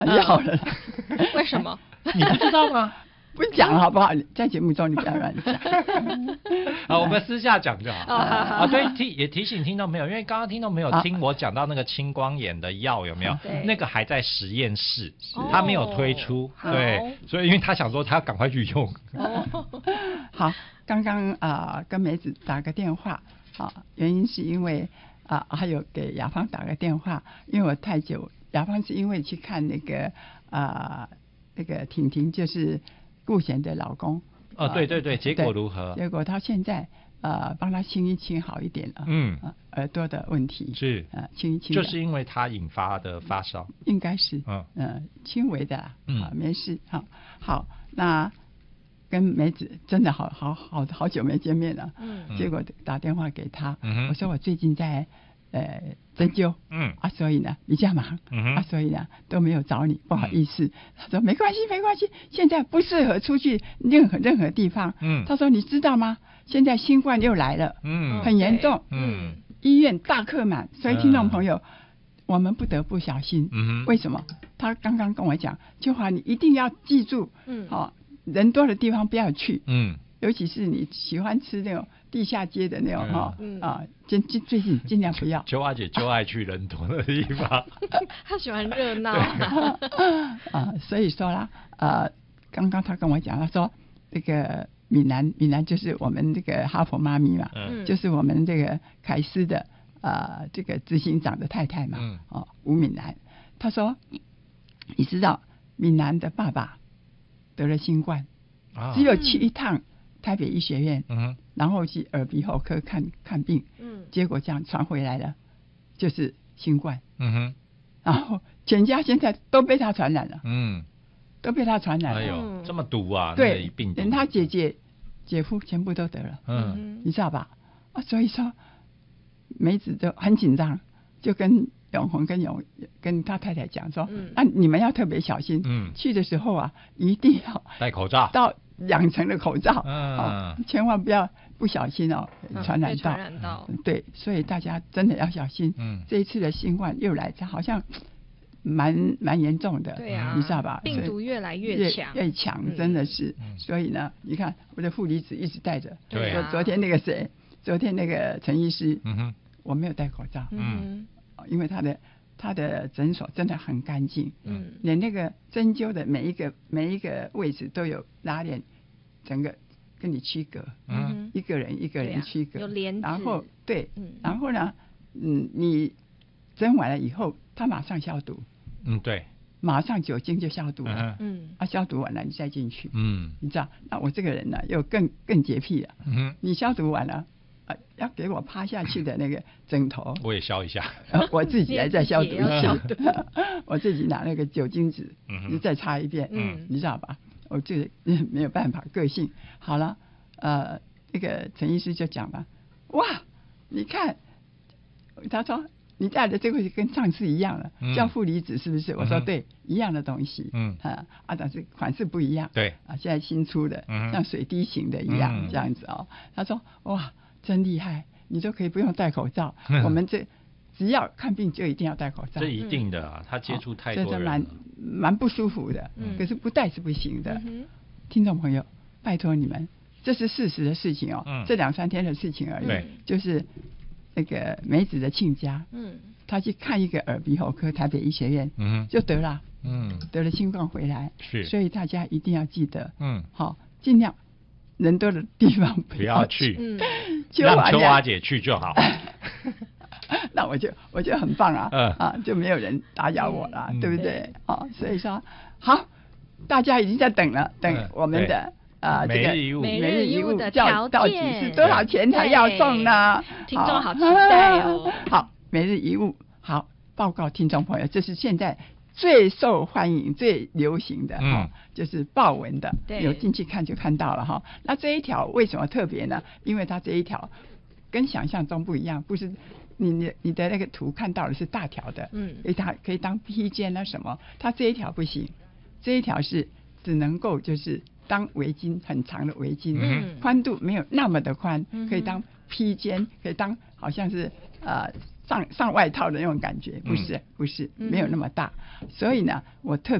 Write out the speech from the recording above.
要了。 为什么？ 你不知道吗？ 不讲好不好？在节目中你不要乱讲。 好，我们私下讲就好。 好对，也提醒听众朋友，因为刚刚听众朋友听我讲到那个青光眼的药有没有？那个还在实验室，他没有推出。对，所以因为他想说他要赶快去用。 好，刚刚跟梅子打个电话，原因是因为还有给雅芳打个电话，因为我太久，雅芳是因为去看那个婷婷，就是顾贤的老公。 对，结果如何？ 结果他现在帮他清一清好一点了。耳朵的问题是清一清， 就是因为他引发的发烧， 应该是轻微的啦。没事。好，那跟梅子真的好久没见面了。结果打电话给他，我说我最近在针灸，所以呢比较忙，所以呢都没有找你，不好意思。他说没关系，现在不适合出去任何地方。他说你知道吗？现在新冠又来了，很严重，医院大客满，所以听众朋友，我们不得不小心。为什么？他刚刚跟我讲，就好，你一定要记住，人多的地方不要去，尤其是你喜欢吃那种地下街的那种最近尽量不要。 秋华姐就爱去人多的地方， 她喜欢热闹。 所以说啦，刚刚他跟我讲，他说这个闽南就是我们这个哈佛妈咪嘛，就是我们这个凯斯的这个执行长的太太嘛，吴闽南。他说，你知道闽南的爸爸得了新冠，只有去一趟台北医学院，然后去耳鼻喉科看病，结果这样传回来了，就是新冠，然后全家现在都被他传染了，都被他传染了。 哎呦，这么毒啊！ 对， 病毒连他姐夫全部都得了，你知道吧？所以说梅子就很紧张，就跟永红跟他太太讲说，你们要特别小心，去的时候一定要戴口罩， 到2层的口罩，千万不要不小心传染到。对，所以大家真的要小心。这一次的新冠又来，好像蛮严重的， 对啊， 你知道吧？ 病毒越来越强，真的是。所以呢，你看我的负离子一直带着。 对啊。 昨天那个陈医师，我没有戴口罩，因为他的诊所真的很干净，连那个针灸的每一个位置都有拉链，整个跟你区隔，一个人区隔， 有帘子。 然后然后呢，你针完了以后，他马上消毒， 对， 马上酒精就消毒了，消毒完了你再进去，你知道，那我这个人呢又更洁癖了，你消毒完了。要给我趴下去的那个枕头， 我也消一下， 我自己还在消毒一下，我自己拿那个酒精纸，再擦一遍，你知道吧？我这没有办法，个性好了，那个陈医师就讲了，哇，你看，他说你带的这个跟上次一样了，叫负离子是不是？我说对，一样的东西，但是款式不一样， 对， 现在新出的，像水滴型的一样，这样子他说哇。真厉害，你都可以不用戴口罩。我们只要看病就一定要戴口罩， 这一定的啊，他接触太多人了， 真的蛮不舒服的。可是不戴是不行的。听众朋友，拜托你们，这是事实的事情这2-3天的事情而已。就是那个梅子的亲家，他去看一个耳鼻喉科，台北医学院，就得了，得了新冠回来。 是， 所以大家一定要记得，好，尽量。人多的地方不要去， 让秋华姐去就好。 那我就很棒就没有人打扰我了，对不对？所以说好，大家已经在等了，等我们的每日一物的条件到底是多少钱才要送呢？ 听众好期待哦。 好，每日一物，好，报告听众朋友，这是现在最受欢迎、最流行的就是豹纹的，有进去看就看到了那这一条为什么特别呢？因为它这一条跟想象中不一样，不是你的那个图看到的是大条的，可以当披肩啊什么，它这一条不行，这一条是只能够就是当围巾，很长的围巾，宽度没有那么的宽，可以当披肩，可以当好像是上外套的那种感觉，不是没有那么大，所以呢，我特